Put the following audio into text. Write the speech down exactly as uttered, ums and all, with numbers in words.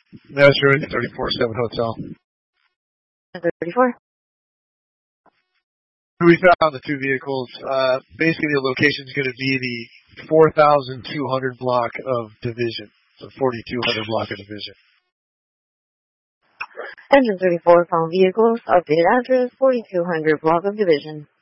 That's right, thirty-four seven Hotel. thirty-four. We found the two vehicles. Uh, basically, the location is going to be the four thousand two hundred block of Division. So forty-two hundred block of Division. Engine thirty-four found vehicles. Updated address, forty-two hundred block of Division.